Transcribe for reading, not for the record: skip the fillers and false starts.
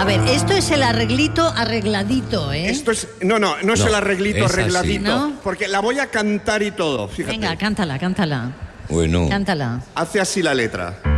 A ver, esto es el arreglito arregladito, ¿eh? Esto es... No es el arreglito es así. arregladito. ¿No? Porque la voy a cantar y todo, fíjate. Venga, cántala. Bueno. Cántala. Hace así la letra.